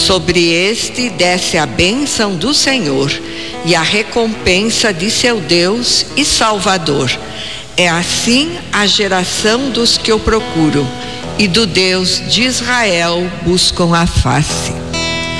Sobre este desce a bênção do Senhor e a recompensa de seu Deus e Salvador. É assim a geração dos que o procuram, e do Deus de Israel buscam a face.